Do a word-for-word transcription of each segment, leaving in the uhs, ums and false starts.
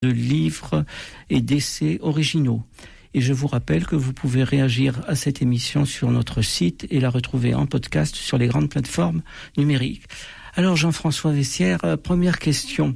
de livres et d'essais originaux. Et je vous rappelle que vous pouvez réagir à cette émission sur notre site et la retrouver en podcast sur les grandes plateformes numériques. Alors Jean-François Vessières, première question.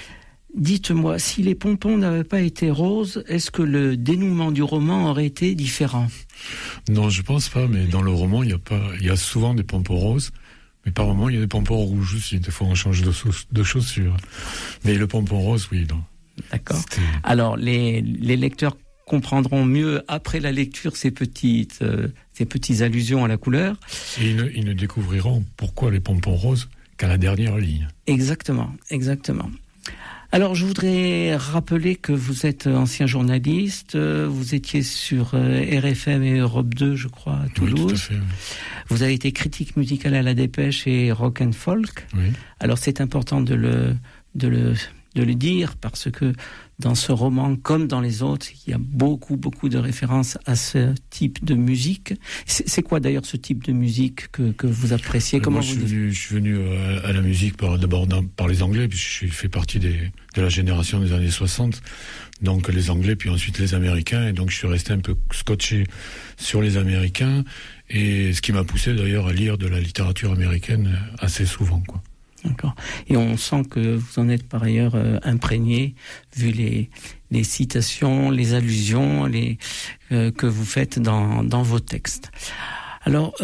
Dites-moi, si les pompons n'avaient pas été roses, est-ce que le dénouement du roman aurait été différent ? Non, je pense pas, mais dans le roman, il y a pas, il y a souvent des pompons roses. Mais par moments, il y a des pompons rouges aussi. Des fois, on change de, de chaussures. Mais le pompon rose, oui, non. D'accord. C'était... Alors, les, les lecteurs comprendront mieux après la lecture ces petites, euh, ces petites allusions à la couleur. Et ils ne, ils ne découvriront pourquoi les pompons roses qu'à la dernière ligne. Exactement, exactement. Alors, je voudrais rappeler que vous êtes ancien journaliste, vous étiez sur R F M et Europe deux, je crois, à Toulouse. Oui, tout à fait. Oui. Vous avez été critique musicale à La Dépêche et Rock and Folk. Oui. Alors, c'est important de le, de le, de le dire parce que dans ce roman, comme dans les autres, il y a beaucoup, beaucoup de références à ce type de musique. C'est, c'est quoi d'ailleurs ce type de musique que, que vous appréciez ? euh, Comment Moi, vous je, suis venu, je suis venu à, à la musique par, d'abord par les Anglais, puis je fais partie des, de la génération des années soixante. Donc les Anglais, puis ensuite les Américains. Et donc je suis resté un peu scotché sur les Américains. Et ce qui m'a poussé d'ailleurs à lire de la littérature américaine assez souvent, quoi. D'accord. Et on sent que vous en êtes par ailleurs euh, imprégné, vu les, les citations, les allusions les, euh, que vous faites dans, dans vos textes. Alors,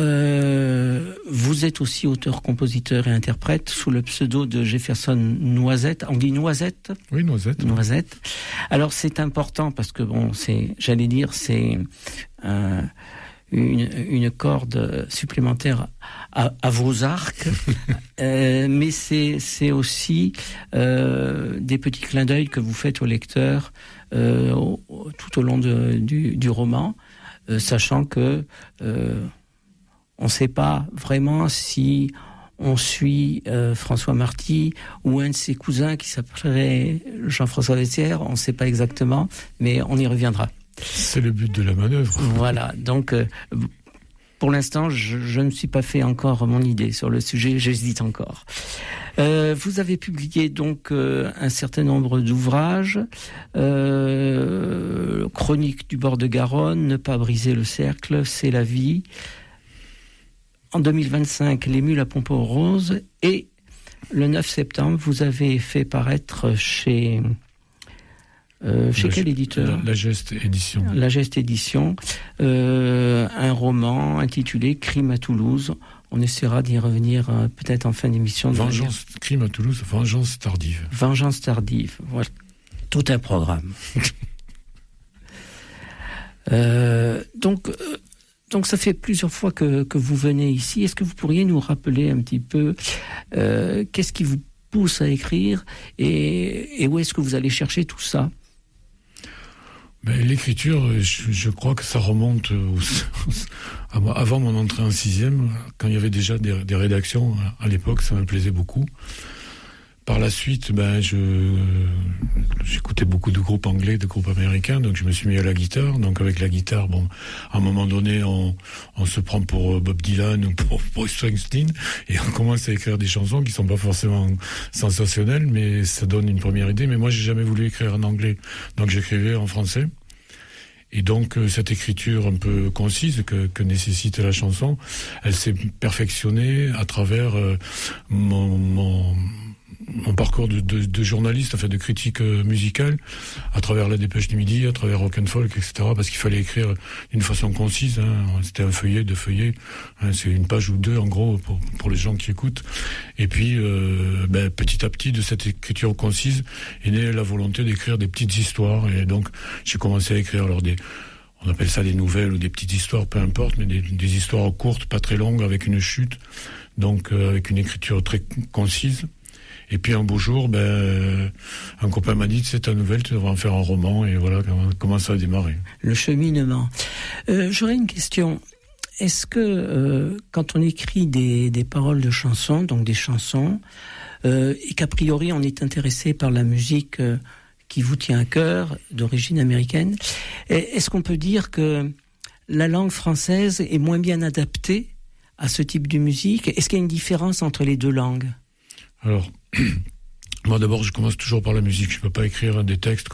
euh, vous êtes aussi auteur, compositeur et interprète sous le pseudo de Jefferson Noisette. On dit Noisette ? Oui, Noisette. Noisette. Alors, c'est important parce que, bon, c'est, j'allais dire, c'est... Euh, Une, une corde supplémentaire à, à vos arcs, euh, mais c'est, c'est aussi euh, des petits clins d'œil que vous faites au lecteur euh, au, tout au long de, du, du roman, euh, sachant que euh, on ne sait pas vraiment si on suit euh, François Marty ou un de ses cousins qui s'appellerait Jean-François Vessières, on ne sait pas exactement, mais on y reviendra. C'est le but de la manœuvre. Voilà, donc euh, pour l'instant, je, je ne suis pas fait encore mon idée sur le sujet, j'hésite encore. Euh, vous avez publié donc euh, un certain nombre d'ouvrages, euh, Chronique du bord de Garonne, Ne pas briser le cercle, C'est la vie. En deux mille vingt-cinq, Les mules à pompons roses, et le neuf septembre, vous avez fait paraître chez... Euh, chez la, quel éditeur ? La, la Geste Édition. La Geste Édition, euh, un roman intitulé Crime à Toulouse. On essaiera d'y revenir euh, peut-être en fin d'émission. Vengeance, Crime à Toulouse, Vengeance tardive. Vengeance tardive, voilà. Tout un programme. euh, donc, euh, donc ça fait plusieurs fois que, que vous venez ici. Est-ce que vous pourriez nous rappeler un petit peu euh, qu'est-ce qui vous pousse à écrire et, et où est-ce que vous allez chercher tout ça ? Mais l'écriture, je, je crois que ça remonte au, avant mon entrée en sixième, quand il y avait déjà des, des rédactions à l'époque, ça me plaisait beaucoup. Par la suite, ben, je, j'écoutais beaucoup de groupes anglais, de groupes américains, donc je me suis mis à la guitare. Donc avec la guitare, bon, à un moment donné, on, on se prend pour Bob Dylan ou pour Bruce Springsteen, et on commence à écrire des chansons qui sont pas forcément sensationnelles, mais ça donne une première idée. Mais moi, j'ai jamais voulu écrire en anglais, donc j'écrivais en français. Et donc cette écriture un peu concise que, que nécessite la chanson, elle s'est perfectionnée à travers euh, mon, mon mon parcours de, de, de journaliste, enfin de critique euh, musicale, à travers la Dépêche du Midi, à travers Rock and Folk, et cetera, parce qu'il fallait écrire d'une façon concise, hein. C'était un feuillet, deux feuillets, hein, c'est une page ou deux en gros pour, pour les gens qui écoutent. Et puis, euh, ben, petit à petit, de cette écriture concise, est née la volonté d'écrire des petites histoires, et donc j'ai commencé à écrire alors des... On appelle ça des nouvelles ou des petites histoires, peu importe, mais des, des histoires courtes, pas très longues, avec une chute, donc euh, avec une écriture très concise. Et puis un beau jour, ben, un copain m'a dit, c'est ta nouvelle, tu devrais en faire un roman, et voilà comment, comment ça a démarré. Le cheminement. Euh, j'aurais une question. Est-ce que euh, quand on écrit des, des paroles de chansons, donc des chansons, euh, et qu'a priori on est intéressé par la musique euh, qui vous tient à cœur, d'origine américaine, est-ce qu'on peut dire que la langue française est moins bien adaptée à ce type de musique ? Est-ce qu'il y a une différence entre les deux langues ? Alors, moi d'abord, je commence toujours par la musique. Je peux pas écrire des textes